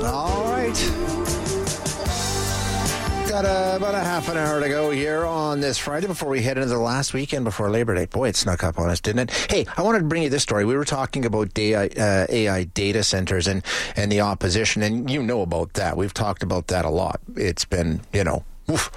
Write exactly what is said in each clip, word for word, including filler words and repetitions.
All right. Got a, about a half an hour to go here on this Friday before we head into the last weekend before Labor Day. Boy, it snuck up on us, didn't it? Hey, I wanted to bring you this story. We were talking about A I, uh, A I data centers and, and the opposition, and you know about that. We've talked about that a lot. It's been, you know, oof.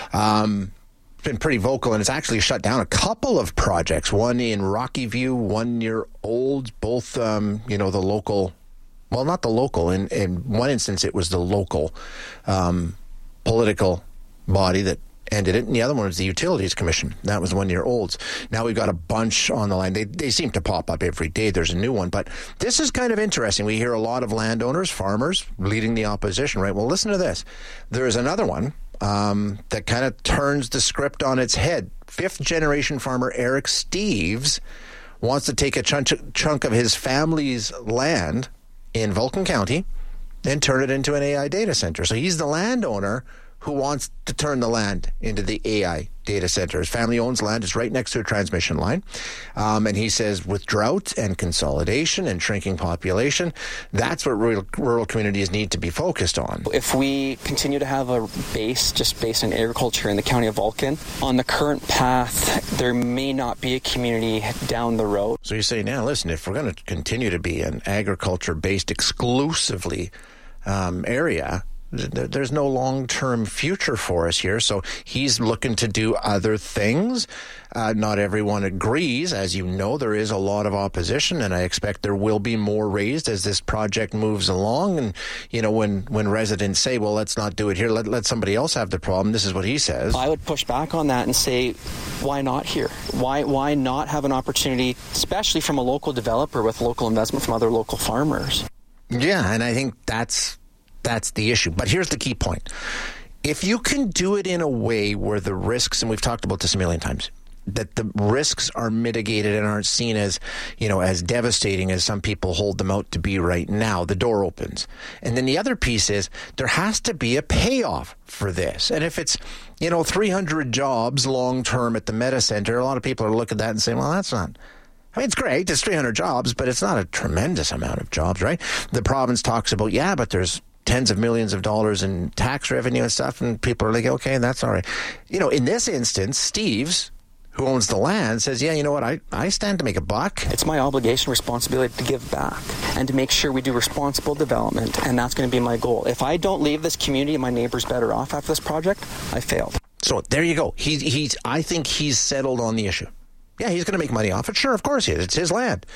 Um, been pretty vocal, and it's actually shut down a couple of projects, one in Rocky View, one near Old, both, um, you know, the local, well, not the local. In, in one instance, it was the local um, political body that ended it, and the other one was the Utilities Commission. That was one near Olds. Now we've got a bunch on the line. They, they seem to pop up every day. There's a new one, but this is kind of interesting. We hear a lot of landowners, farmers, leading the opposition, right? Well, listen to this. There's another one Um, that kind of turns the script on its head. Fifth-generation farmer Eric Steeves wants to take a chunk, chunk of his family's land in Vulcan County and turn it into an A I data center. So he's the landowner who wants to turn the land into the A I data center. His family owns land. It's right next to a transmission line. Um, and he says with drought and consolidation and shrinking population, that's what rural, rural communities need to be focused on. If we continue to have a base just based on agriculture in the county of Vulcan, on the current path, there may not be a community down the road. So you say, now listen, if we're going to continue to be an agriculture-based exclusively um, area, there's no long-term future for us here. So he's looking to do other things. Uh, not everyone agrees. As you know, there is a lot of opposition, and I expect there will be more raised as this project moves along. And, you know, when, when residents say, well, let's not do it here, let, let somebody else have the problem, this is what he says. I would push back on that and say, why not here? Why, why not have an opportunity, especially from a local developer with local investment from other local farmers? Yeah, and I think that's That's the issue. But here's the key point. If you can do it in a way where the risks, and we've talked about this a million times, that the risks are mitigated and aren't seen as, you know, as devastating as some people hold them out to be right now, the door opens. And then the other piece is there has to be a payoff for this. And if it's, you know, three hundred jobs long-term at the Meta Center, a lot of people are looking at that and saying, well, that's not... I mean, it's great. It's three hundred jobs, but it's not a tremendous amount of jobs, right? The province talks about, yeah, but there's tens of millions of dollars in tax revenue and stuff, and people are like, okay, that's all right. You know, in this instance, Steeves, who owns the land, says, yeah, you know what, I, I stand to make a buck. It's my obligation, responsibility to give back and to make sure we do responsible development, and that's going to be my goal. If I don't leave this community and my neighbors better off after this project, I failed. So there you go. He, he's, I think he's settled on the issue. Yeah, he's going to make money off it. Sure, of course he is. It's his land.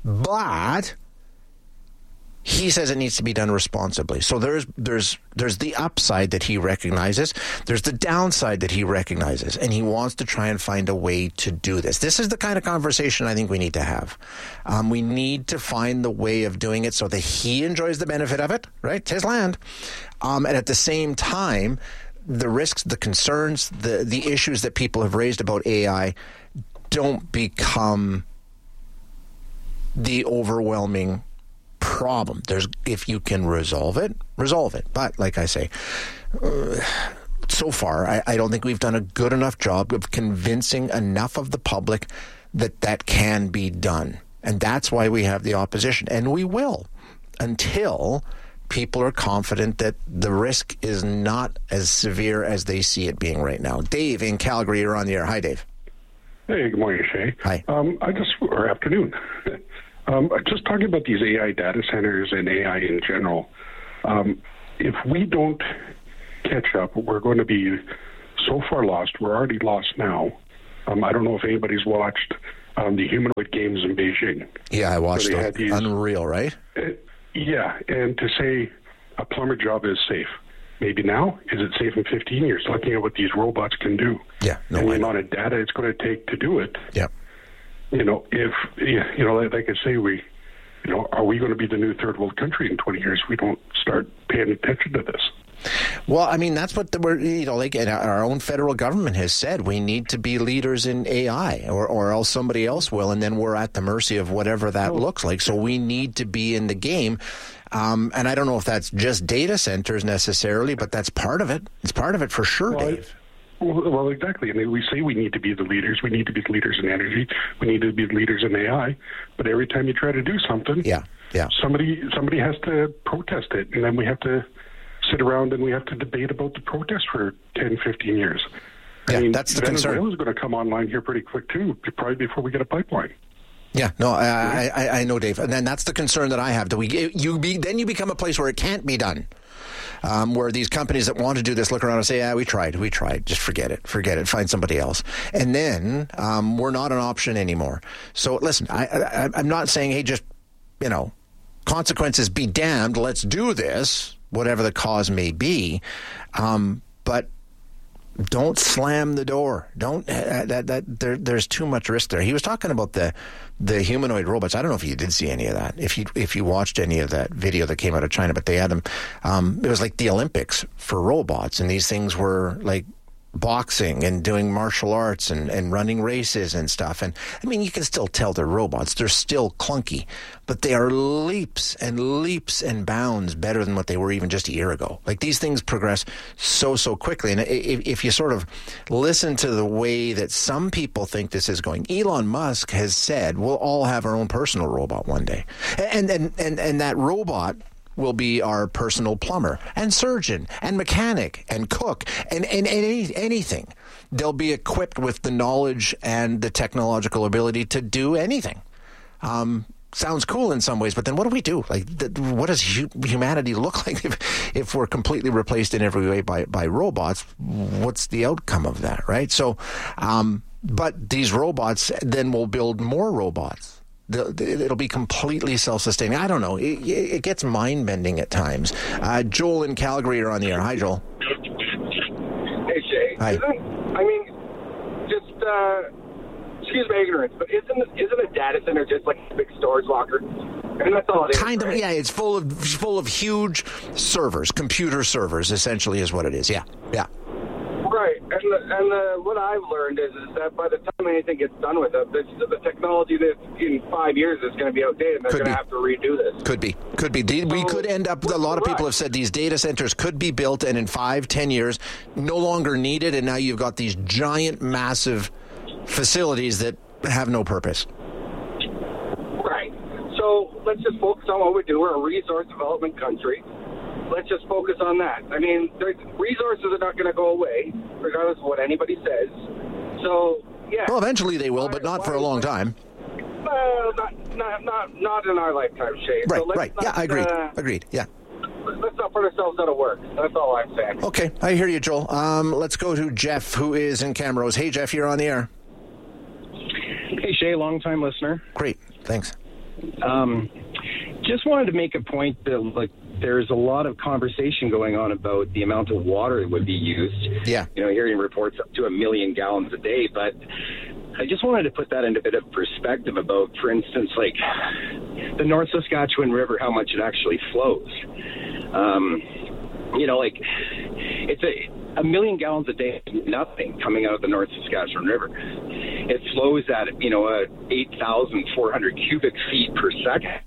But he says it needs to be done responsibly. So there's there's there's the upside that he recognizes. There's the downside that he recognizes. And he wants to try and find a way to do this. This is the kind of conversation I think we need to have. Um, we need to find the way of doing it so that he enjoys the benefit of it, right? It's his land. Um, and at the same time, the risks, the concerns, the, the issues that people have raised about A I don't become the overwhelming problem. There's, if you can resolve it, resolve it. But like I say, uh, so far, I, I don't think we've done a good enough job of convincing enough of the public that that can be done. And that's why we have the opposition. And we will until people are confident that the risk is not as severe as they see it being right now. Dave in Calgary, you're on the air. Hi, Dave. Hey, good morning, Shay. Hi. Um, I just, or afternoon. um, just talking about these A I data centers and A I in general. Um, if we don't catch up, we're going to be so far lost. We're already lost now. Um, I don't know if anybody's watched um, the humanoid games in Beijing. Yeah, I watched it. These, Unreal, right? Uh, yeah, and to say a plumber job is safe. Maybe now, is it safe in fifteen years? Looking at what these robots can do, yeah, no, and the amount of data it's going to take to do it. Yeah, you know, if you know, like, like I say, we, you know, are we going to be the new third world country in twenty years? If we don't start paying attention to this. Well, I mean, that's what the, we're, you know, like our own federal government has said. We need to be leaders in A I, or, or else somebody else will, and then we're at the mercy of whatever that oh. looks like. So we need to be in the game. Um, and I don't know if that's just data centers necessarily, but that's part of it. It's part of it for sure, well, Dave. Well, well, exactly. I mean, we say we need to be the leaders. We need to be the leaders in energy. We need to be the leaders in A I. But every time you try to do something, yeah, Yeah. Somebody somebody has to protest it, and then we have to sit around and we have to debate about the protest for ten, fifteen years. Yeah, I mean, that's the Venezuela concern. is going to come online here pretty quick too, probably before we get a pipeline. Yeah, no, I, I, I know, Dave, and then that's the concern that I have. Do we? You be then you become a place where it can't be done, um, where these companies that want to do this look around and say, "Yeah, we tried, we tried. Just forget it, forget it. Find somebody else." And then um, we're not an option anymore. So listen, I, I, I'm not saying, hey, just you know, consequences be damned. Let's do this, whatever the cause may be, um, but. Don't slam the door. Don't uh, that that there, there's too much risk there. He was talking about the the humanoid robots. I don't know if you did see any of that. If you if you watched any of that video that came out of China, but they had them. Um, it was like the Olympics for robots, and these things were like boxing and doing martial arts and, and running races and stuff. And I mean, you can still tell they're robots. They're still clunky, but they are leaps and leaps and bounds better than what they were even just a year ago. Like these things progress so, so quickly. And if, if you sort of listen to the way that some people think this is going, Elon Musk has said we'll all have our own personal robot one day. And, and, and, and that robot will be our personal plumber and surgeon and mechanic and cook and, and, and any, anything. They'll be equipped with the knowledge and the technological ability to do anything. Um, sounds cool in some ways, but then what do we do? Like, the, what does hu- humanity look like if, if we're completely replaced in every way by, by robots? What's the outcome of that, right? So, um, but these robots then will build more robots. It'll be completely self-sustaining. I don't know. It, it gets mind-bending at times. Uh, Joel in Calgary are on the air. Hi, Joel. Hey, Shay. Hi. Isn't, I mean, just, uh, excuse my ignorance, but isn't isn't a data center just like a big storage locker? And that's all it is. Kind of, right? yeah. It's full of full of huge servers, computer servers, essentially is what it is. Yeah, yeah. Right, and the, and the, what I've learned is, is that by the time anything gets done with it, the, the technology that in five years is going to be outdated, and they're going to have to redo this. Could be, could be. We So, could end up. A lot of people have said these data centers could be built, and in five, ten years, no longer needed, and now you've got these giant, massive facilities that have no purpose. Right. So let's just focus on what we do. We're a resource development country. Let's just focus on that. I mean, resources are not going to go away, regardless of what anybody says. So, yeah. Well, eventually they will, but not for a long time. Well, not not not, not in our lifetime, Shay. Right, so let's right. Not, Yeah, I agree. uh, Agreed, yeah. Let's not put ourselves out of work. That's all I'm saying. Okay, I hear you, Joel. Um, let's go to Jeff, who is in Camrose. Hey, Jeff, you're on the air. Hey, Shay, long-time listener. Great, thanks. Um, just wanted to make a point that, like, there's a lot of conversation going on about the amount of water that would be used. Yeah. You know, hearing reports up to a million gallons a day, but I just wanted to put that into a bit of perspective about, for instance, like the North Saskatchewan River, how much it actually flows. Um, you know, like it's a, a million gallons a day, nothing coming out of the North Saskatchewan River. It flows at, you know, uh, eight thousand four hundred cubic feet per second.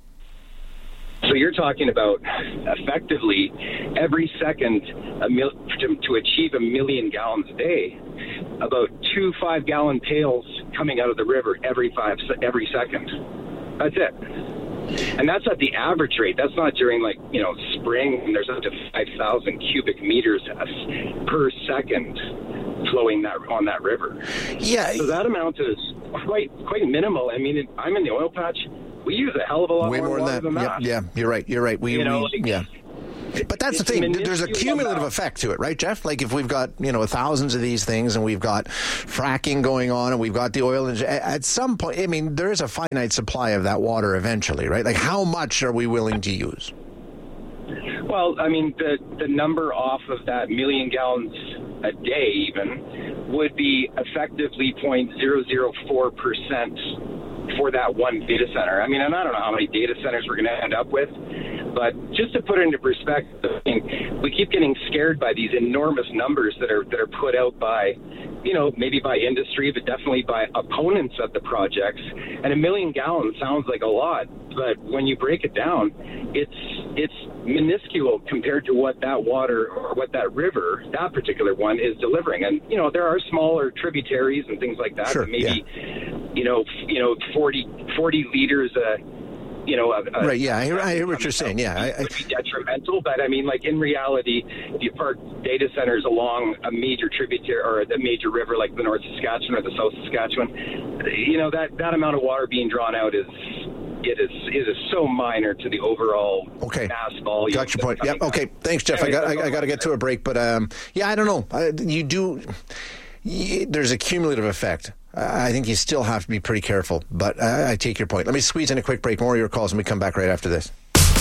So you're talking about effectively every second a mil- to, to achieve a million gallons a day, about two five-gallon pails coming out of the river every five every second. That's it. And that's at the average rate. That's not during, like, you know, spring, and there's up to five thousand cubic meters per second flowing that on that river. Yeah. So that amount is quite quite minimal. I mean, it, I'm in the oil patch. We use a hell of a lot Way more, more water than than that. that. Yeah, yeah, you're right. You're right. We, You know, we like, yeah. But that's the it's thing. There's a minuscule cumulative amount. effect to it, right, Jeff? Like if we've got, you know, thousands of these things and we've got fracking going on and we've got the oil, and at some point, I mean, there is a finite supply of that water eventually, right? Like how much are we willing to use? Well, I mean, the, the number off of that million gallons a day even would be effectively zero point zero zero four percent for that one data center. I mean, and I don't know how many data centers we're going to end up with, but just to put it into perspective, I mean, we keep getting scared by these enormous numbers that are that are put out by, you know, maybe by industry, but definitely by opponents of the projects. And a million gallons sounds like a lot, but when you break it down, it's it's minuscule compared to what that water or what that river, that particular one, is delivering. And you know, there are smaller tributaries and things like that. Sure, that maybe, yeah. you know, you know, forty, forty liters a you know, a, a, right? Yeah, I hear, I hear what you're saying. Yeah, I, I, would be detrimental. But I mean, like in reality, if you park data centers along a major tributary or a major river like the North Saskatchewan or the South Saskatchewan, you know, that that amount of water being drawn out is. It is it is so minor to the overall okay. mass volume. Got your point. Yeah. Okay. Thanks, Jeff. Anyway, I got I, I got to get to a break, but um, yeah, I don't know. I, you do. You, there's a cumulative effect. I think you still have to be pretty careful. But I, I take your point. Let me squeeze in a quick break. More of your calls, and we come back right after this.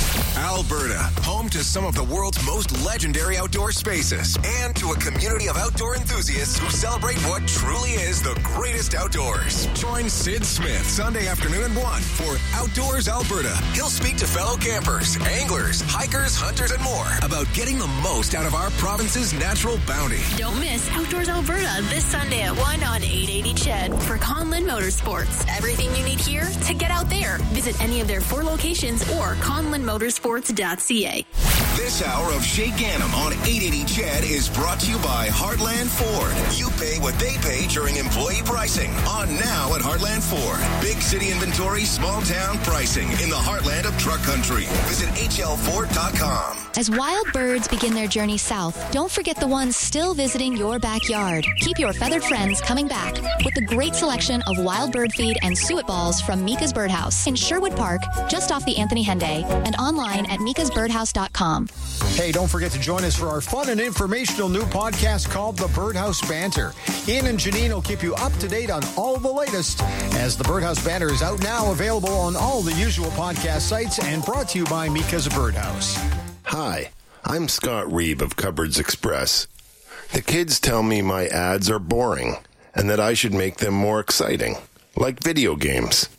Alberta, home to some of the world's most legendary outdoor spaces and to a community of outdoor enthusiasts who celebrate what truly is the greatest outdoors. Join Sid Smith Sunday afternoon at one for Outdoors Alberta. He'll speak to fellow campers, anglers, hikers, hunters, and more about getting the most out of our province's natural bounty. Don't miss Outdoors Alberta this Sunday at one on eight eighty C H E D for Conlin Motorsports. Everything you need here to get out there. Visit any of their four locations or conlin motorsports dot c a. This hour of Shay Ganem on eight eighty C H E D is brought to you by Heartland Ford. You pay what they pay during employee pricing. On now at Heartland Ford. Big city inventory, small town pricing in the heartland of truck country. Visit h l ford dot com. As wild birds begin their journey south, don't forget the ones still visiting your backyard. Keep your feathered friends coming back with the great selection of wild bird feed and suet balls from Mika's Birdhouse in Sherwood Park, just off the Anthony Henday, and online at mikas birdhouse dot com. Hey, don't forget to join us for our fun and informational new podcast called The Birdhouse Banter. Ian and Janine will keep you up to date on all the latest, as The Birdhouse Banter is out now, available on all the usual podcast sites, and brought to you by Mika's Birdhouse. Hi, I'm Scott Reeve of Cupboards Express. The kids tell me my ads are boring and that I should make them more exciting, like video games.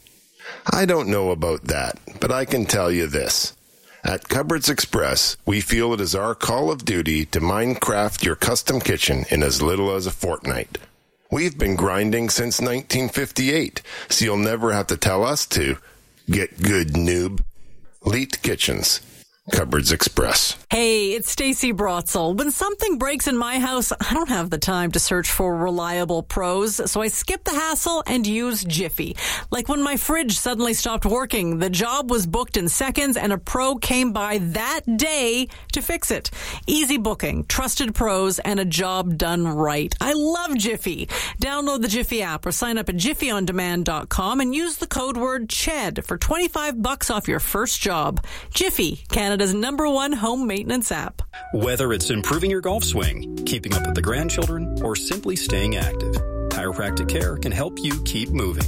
I don't know about that, but I can tell you this. At Cupboards Express, we feel it is our call of duty to Minecraft your custom kitchen in as little as a fortnight. We've been grinding since nineteen fifty-eight, so you'll never have to tell us to. Get good, noob. Leet Kitchens. Cupboards Express. Hey, it's Stacey Brotzel. When something breaks in my house, I don't have the time to search for reliable pros, so I skip the hassle and use Jiffy. Like when my fridge suddenly stopped working, the job was booked in seconds and a pro came by that day to fix it. Easy booking, trusted pros, and a job done right. I love Jiffy. Download the Jiffy app or sign up at jiffy on demand dot com and use the code word C H E D for twenty-five bucks off your first job. Jiffy, Canada's number one home maintenance app. Whether it's improving your golf swing, keeping up with the grandchildren, or simply staying active, chiropractic care can help you keep moving.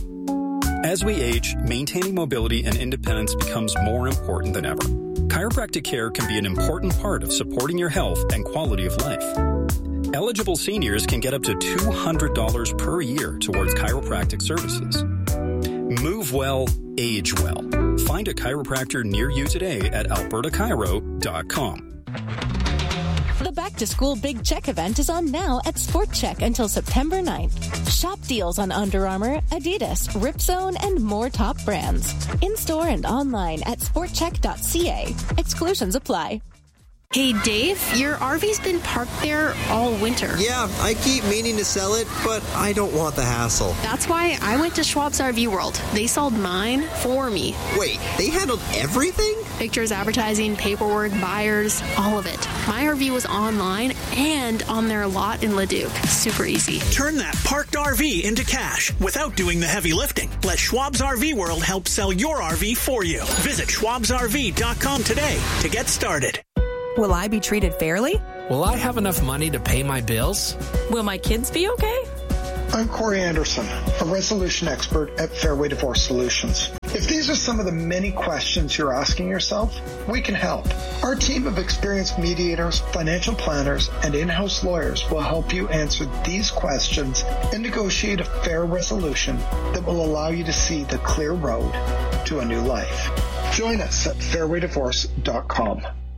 As we age, maintaining mobility and independence becomes more important than ever. Chiropractic care can be an important part of supporting your health and quality of life. Eligible seniors can get up to two hundred dollars per year towards chiropractic services. Move well, age well. Find a chiropractor near you today at alberta chiro dot com. The Back to School Big Check event is on now at Sport Check until September ninth. Shop deals on Under Armour, Adidas, Ripzone, and more top brands. In-store and online at sport check dot c a. Exclusions apply. Hey, Dave, your R V's been parked there all winter. Yeah, I keep meaning to sell it, but I don't want the hassle. That's why I went to Schwab's R V World. They sold mine for me. Wait, they handled everything? Pictures, advertising, paperwork, buyers, all of it. My R V was online and on their lot in Leduc. Super easy. Turn that parked R V into cash without doing the heavy lifting. Let Schwab's R V World help sell your R V for you. Visit schwabs r v dot com today to get started. Will I be treated fairly? Will I have enough money to pay my bills? Will my kids be okay? I'm Corey Anderson, a resolution expert at Fairway Divorce Solutions. If these are some of the many questions you're asking yourself, we can help. Our team of experienced mediators, financial planners, and in-house lawyers will help you answer these questions and negotiate a fair resolution that will allow you to see the clear road to a new life. Join us at fairway divorce dot com.